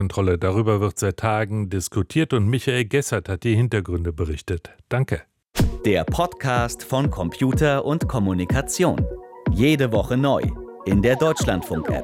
Kontrolle. Darüber wird seit Tagen diskutiert und Michael Gessert hat die Hintergründe berichtet. Danke. Der Podcast von Computer und Kommunikation. Jede Woche neu in der Deutschlandfunk-App.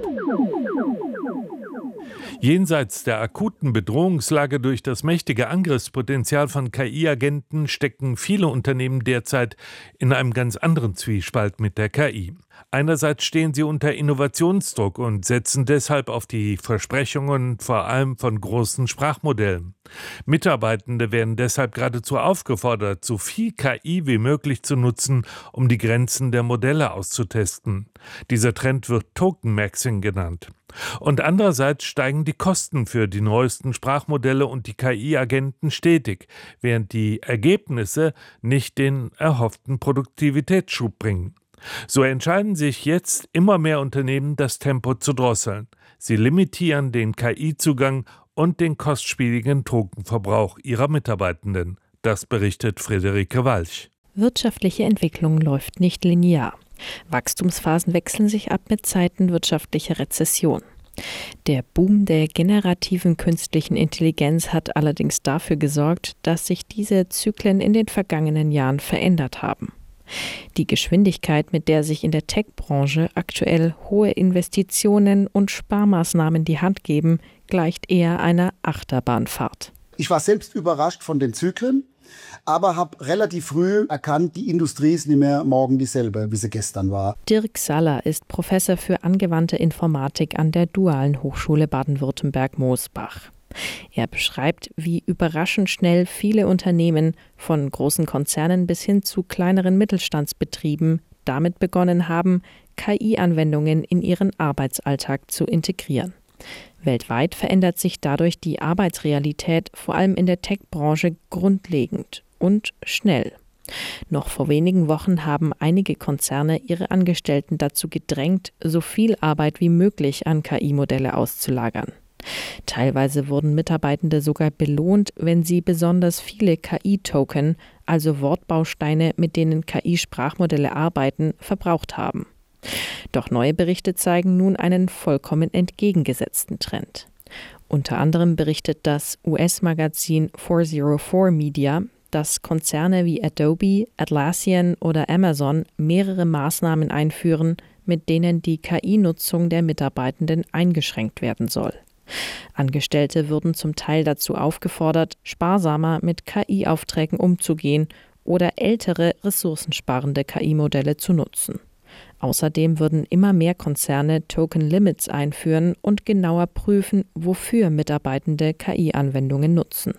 Jenseits der akuten Bedrohungslage durch das mächtige Angriffspotenzial von KI-Agenten stecken viele Unternehmen derzeit in einem ganz anderen Zwiespalt mit der KI. Einerseits stehen sie unter Innovationsdruck und setzen deshalb auf die Versprechungen vor allem von großen Sprachmodellen. Mitarbeitende werden deshalb geradezu aufgefordert, so viel KI wie möglich zu nutzen, um die Grenzen der Modelle auszutesten. Dieser Trend wird Token Maxing genannt. Und andererseits steigen die Kosten für die neuesten Sprachmodelle und die KI-Agenten stetig, während die Ergebnisse nicht den erhofften Produktivitätsschub bringen. So entscheiden sich jetzt immer mehr Unternehmen, das Tempo zu drosseln. Sie limitieren den KI-Zugang und den kostspieligen Tokenverbrauch ihrer Mitarbeitenden. Das berichtet Friederike Walch. Wirtschaftliche Entwicklung läuft nicht linear. Wachstumsphasen wechseln sich ab mit Zeiten wirtschaftlicher Rezession. Der Boom der generativen künstlichen Intelligenz hat allerdings dafür gesorgt, dass sich diese Zyklen in den vergangenen Jahren verändert haben. Die Geschwindigkeit, mit der sich in der Tech-Branche aktuell hohe Investitionen und Sparmaßnahmen die Hand geben, gleicht eher einer Achterbahnfahrt. Ich war selbst überrascht von den Zyklen, aber habe relativ früh erkannt, die Industrie ist nicht mehr morgen dieselbe, wie sie gestern war. Dirk Saller ist Professor für angewandte Informatik an der Dualen Hochschule Baden-Württemberg-Moosbach. Er beschreibt, wie überraschend schnell viele Unternehmen, von großen Konzernen bis hin zu kleineren Mittelstandsbetrieben, damit begonnen haben, KI-Anwendungen in ihren Arbeitsalltag zu integrieren. Weltweit verändert sich dadurch die Arbeitsrealität vor allem in der Tech-Branche grundlegend und schnell. Noch vor wenigen Wochen haben einige Konzerne ihre Angestellten dazu gedrängt, so viel Arbeit wie möglich an KI-Modelle auszulagern. Teilweise wurden Mitarbeitende sogar belohnt, wenn sie besonders viele KI-Token, also Wortbausteine, mit denen KI-Sprachmodelle arbeiten, verbraucht haben. Doch neue Berichte zeigen nun einen vollkommen entgegengesetzten Trend. Unter anderem berichtet das US-Magazin 404 Media, dass Konzerne wie Adobe, Atlassian oder Amazon mehrere Maßnahmen einführen, mit denen die KI-Nutzung der Mitarbeitenden eingeschränkt werden soll. Angestellte würden zum Teil dazu aufgefordert, sparsamer mit KI-Aufträgen umzugehen oder ältere, ressourcensparende KI-Modelle zu nutzen. Außerdem würden immer mehr Konzerne Token Limits einführen und genauer prüfen, wofür Mitarbeitende KI-Anwendungen nutzen.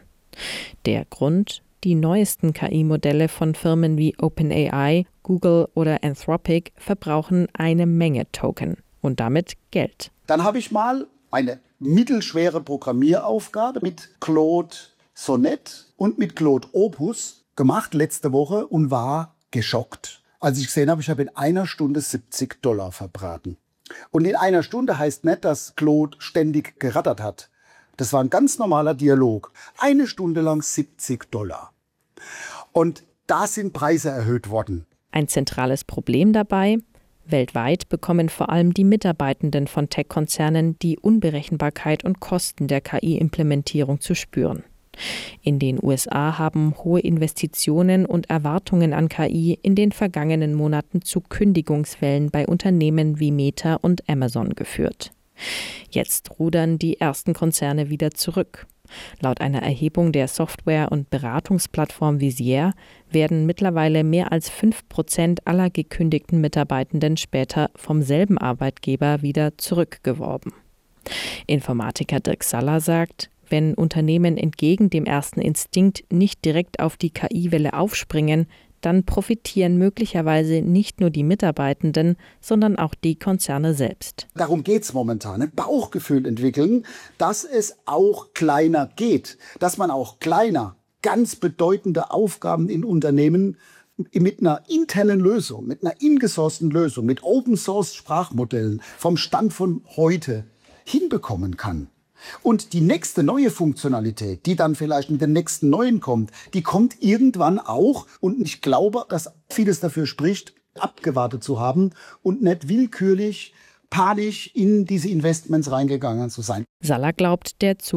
Der Grund: Die neuesten KI-Modelle von Firmen wie OpenAI, Google oder Anthropic verbrauchen eine Menge Token und damit Geld. Dann habe ich mal eine mittelschwere Programmieraufgabe mit Claude Sonnet und mit Claude Opus gemacht letzte Woche und war geschockt. Als ich gesehen habe, ich habe in einer Stunde $70 verbraten. Und in einer Stunde heißt nicht, dass Claude ständig gerattert hat. Das war ein ganz normaler Dialog. Eine Stunde lang $70. Und da sind Preise erhöht worden. Ein zentrales Problem dabei: Weltweit bekommen vor allem die Mitarbeitenden von Tech-Konzernen die Unberechenbarkeit und Kosten der KI-Implementierung zu spüren. In den USA haben hohe Investitionen und Erwartungen an KI in den vergangenen Monaten zu Kündigungswellen bei Unternehmen wie Meta und Amazon geführt. Jetzt rudern die ersten Konzerne wieder zurück. Laut einer Erhebung der Software- und Beratungsplattform Visier werden mittlerweile mehr als 5% aller gekündigten Mitarbeitenden später vom selben Arbeitgeber wieder zurückgeworben. Informatiker Dirk Saller sagt, wenn Unternehmen entgegen dem ersten Instinkt nicht direkt auf die KI-Welle aufspringen, dann profitieren möglicherweise nicht nur die Mitarbeitenden, sondern auch die Konzerne selbst. Darum geht es momentan. Ein Bauchgefühl entwickeln, dass es auch kleiner geht. Dass man auch kleiner, ganz bedeutende Aufgaben in Unternehmen mit einer internen Lösung, mit einer ingesourcten Lösung, mit Open-Source-Sprachmodellen vom Stand von heute hinbekommen kann. Und die nächste neue Funktionalität, die dann vielleicht mit den nächsten neuen kommt, die kommt irgendwann auch. Und ich glaube, dass vieles dafür spricht, abgewartet zu haben und nicht willkürlich panisch in diese Investments reingegangen zu sein. Saller glaubt, der Zug